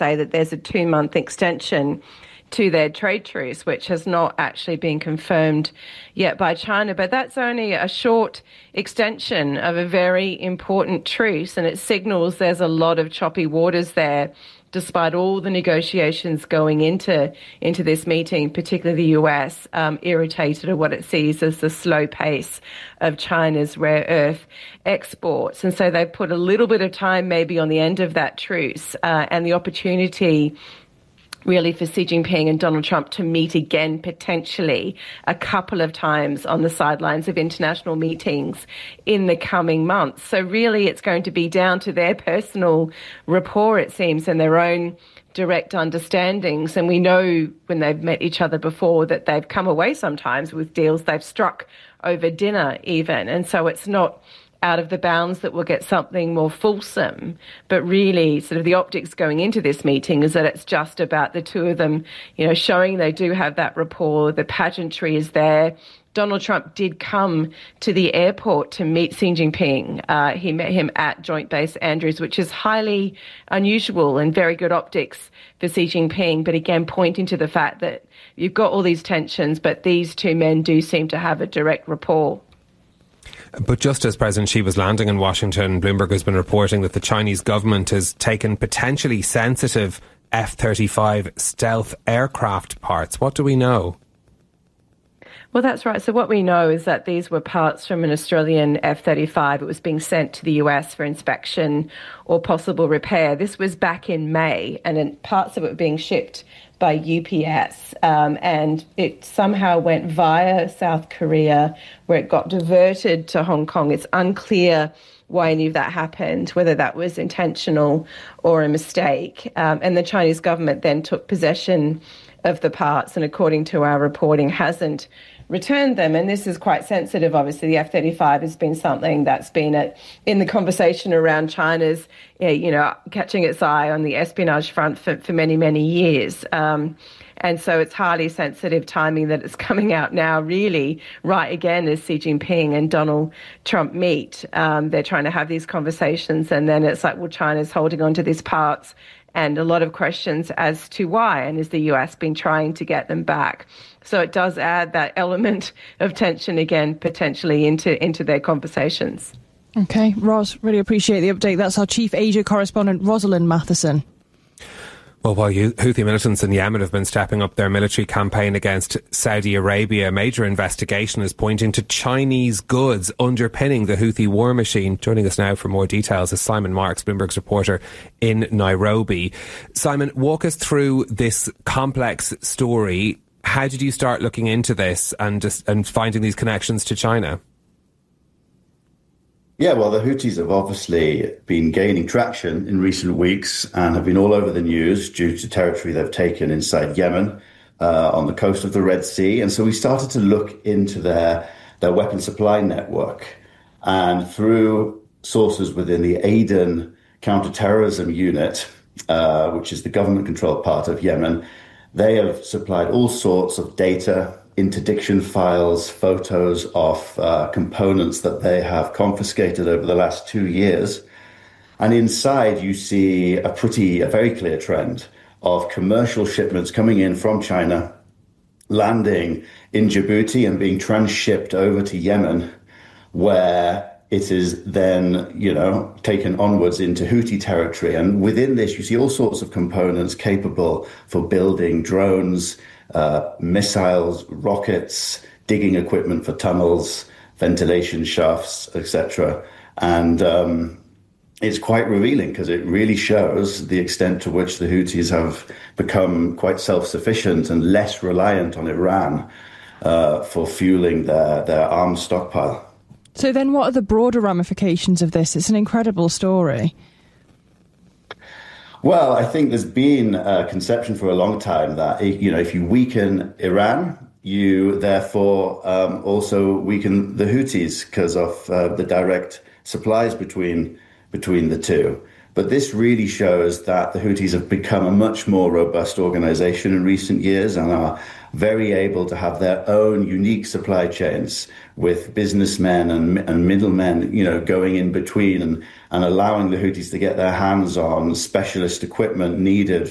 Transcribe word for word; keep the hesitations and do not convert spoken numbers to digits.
say that there's a two-month extension to their trade truce, which has not actually been confirmed yet by China. But that's only a short extension of a very important truce, and it signals there's a lot of choppy waters there, despite all the negotiations going into into this meeting, particularly the U S, um, irritated at what it sees as the slow pace of China's rare earth exports. And so they've put a little bit of time maybe on the end of that truce uh, and the opportunity really for Xi Jinping and Donald Trump to meet again potentially a couple of times on the sidelines of international meetings in the coming months. So really it's going to be down to their personal rapport, it seems, and their own direct understandings. And we know when they've met each other before that they've come away sometimes with deals they've struck over dinner even. And so it's not out of the bounds that we'll get something more fulsome. But really, sort of the optics going into this meeting is that it's just about the two of them, you know, showing they do have that rapport. The pageantry is there. Donald Trump did come to the airport to meet Xi Jinping. Uh, he met him at Joint Base Andrews, which is highly unusual and very good optics for Xi Jinping, but again, pointing to the fact that you've got all these tensions, but these two men do seem to have a direct rapport. But just as President Xi was landing in Washington, Bloomberg has been reporting that the Chinese government has taken potentially sensitive F thirty-five stealth aircraft parts. What do we know? Well, that's right. So what we know is that these were parts from an Australian F thirty-five. It was being sent to the U S for inspection or possible repair. This was back in May, and then parts of it were being shipped by U P S, um, and it somehow went via South Korea, where it got diverted to Hong Kong. It's unclear why any of that happened, whether that was intentional or a mistake. Um, and the Chinese government then took possession of the parts, and according to our reporting, hasn't returned them. And this is quite sensitive. Obviously, the F thirty-five has been something that's been at, in the conversation around China's, you know, catching its eye on the espionage front for, for many, many years. Um, and so it's highly sensitive timing that it's coming out now, really, right again as Xi Jinping and Donald Trump meet. Um, they're trying to have these conversations, and then it's like, well, China's holding on to these parts, and a lot of questions as to why, and has the U S been trying to get them back? So it does add that element of tension again, potentially into, into their conversations. OK, Ros, really appreciate the update. That's our chief Asia correspondent, Rosalind Matheson. Well, while Houthi militants in Yemen have been stepping up their military campaign against Saudi Arabia, a major investigation is pointing to Chinese goods underpinning the Houthi war machine. Joining us now for more details is Simon Marks, Bloomberg's reporter in Nairobi. Simon, walk us through this complex story. How did you start looking into this and just, and finding these connections to China? Yeah, well, the Houthis have obviously been gaining traction in recent weeks and have been all over the news due to territory they've taken inside Yemen, uh, on the coast of the Red Sea. And so we started to look into their, their weapon supply network. And through sources within the Aden counterterrorism unit, uh, which is the government-controlled part of Yemen, they have supplied all sorts of data, interdiction files, photos of uh, components that they have confiscated over the last two years. And inside you see a pretty, a very clear trend of commercial shipments coming in from China, landing in Djibouti and being transshipped over to Yemen, where it is then, you know, taken onwards into Houthi territory. And within this, you see all sorts of components capable for building drones, Uh, missiles, rockets, digging equipment for tunnels, ventilation shafts, et cetera. And um, it's quite revealing because it really shows the extent to which the Houthis have become quite self-sufficient and less reliant on Iran uh, for fueling their, their arms stockpile. So then what are the broader ramifications of this? It's an incredible story. Well, I think there's been a conception for a long time that, you know, if you weaken Iran, you therefore um, also weaken the Houthis because of uh, the direct supplies between between the two. But this really shows that the Houthis have become a much more robust organization in recent years and are very able to have their own unique supply chains with businessmen and, and middlemen, you know, going in between and, and allowing the Houthis to get their hands on specialist equipment needed